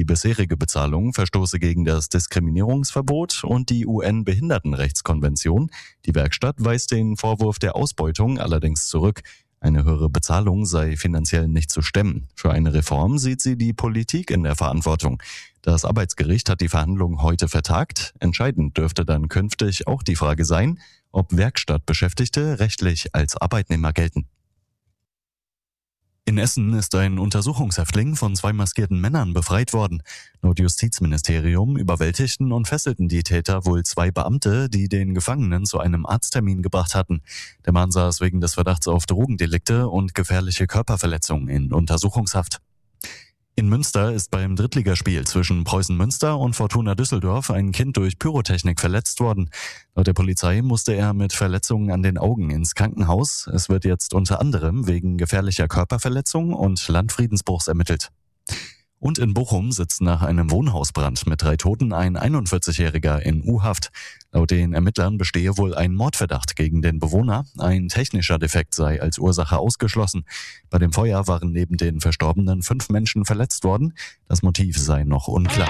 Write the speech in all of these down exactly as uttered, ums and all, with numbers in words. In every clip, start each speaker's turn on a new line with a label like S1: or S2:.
S1: Die bisherige Bezahlung verstoße gegen das Diskriminierungsverbot und die U N-Behindertenrechtskonvention. Die Werkstatt weist den Vorwurf der Ausbeutung allerdings zurück. Eine höhere Bezahlung sei finanziell nicht zu stemmen. Für eine Reform sieht sie die Politik in der Verantwortung. Das Arbeitsgericht hat die Verhandlungen heute vertagt. Entscheidend dürfte dann künftig auch die Frage sein, ob Werkstattbeschäftigte rechtlich als Arbeitnehmer gelten. In Essen ist ein Untersuchungshäftling von zwei maskierten Männern befreit worden. Laut Justizministerium überwältigten und fesselten die Täter wohl zwei Beamte, die den Gefangenen zu einem Arzttermin gebracht hatten. Der Mann saß wegen des Verdachts auf Drogendelikte und gefährliche Körperverletzung in Untersuchungshaft. In Münster ist beim Drittligaspiel zwischen Preußen Münster und Fortuna Düsseldorf ein Kind durch Pyrotechnik verletzt worden. Laut der Polizei musste er mit Verletzungen an den Augen ins Krankenhaus. Es wird jetzt unter anderem wegen gefährlicher Körperverletzung und Landfriedensbruchs ermittelt. Und in Bochum sitzt nach einem Wohnhausbrand mit drei Toten ein einundvierzigjähriger in U-Haft. Laut den Ermittlern bestehe wohl ein Mordverdacht gegen den Bewohner. Ein technischer Defekt sei als Ursache ausgeschlossen. Bei dem Feuer waren neben den Verstorbenen fünf Menschen verletzt worden. Das Motiv sei noch unklar.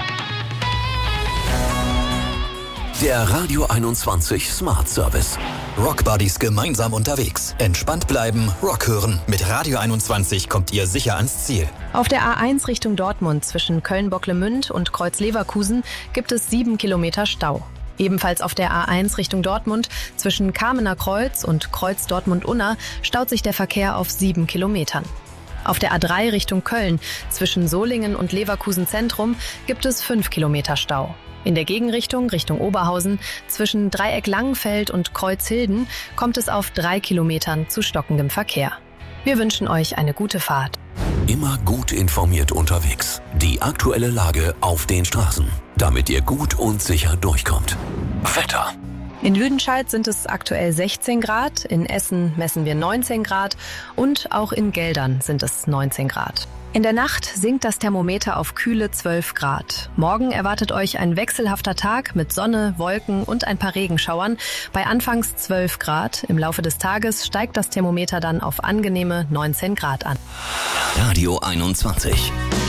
S2: Der Radio einundzwanzig Smart Service. Rock Buddies gemeinsam unterwegs. Entspannt bleiben, Rock hören. Mit Radio einundzwanzig kommt ihr sicher ans Ziel.
S3: Auf der A eins Richtung Dortmund zwischen Köln-Bocklemünd und Kreuz-Leverkusen gibt es sieben Kilometer Stau. Ebenfalls auf der A eins Richtung Dortmund zwischen Kamener Kreuz und Kreuz Dortmund-Unna staut sich der Verkehr auf sieben Kilometern. Auf der A drei Richtung Köln zwischen Solingen und Leverkusen Zentrum gibt es fünf Kilometer Stau. In der Gegenrichtung, Richtung Oberhausen, zwischen Dreieck Langenfeld und Kreuzhilden kommt es auf drei Kilometern zu stockendem Verkehr. Wir wünschen euch eine gute Fahrt.
S2: Immer gut informiert unterwegs. Die aktuelle Lage auf den Straßen, damit ihr gut und sicher durchkommt. Wetter.
S3: In Lüdenscheid sind es aktuell sechzehn Grad, in Essen messen wir neunzehn Grad und auch in Geldern sind es neunzehn Grad. In der Nacht sinkt das Thermometer auf kühle zwölf Grad. Morgen erwartet euch ein wechselhafter Tag mit Sonne, Wolken und ein paar Regenschauern bei anfangs zwölf Grad. Im Laufe des Tages steigt das Thermometer dann auf angenehme neunzehn Grad an.
S2: Radio einundzwanzig.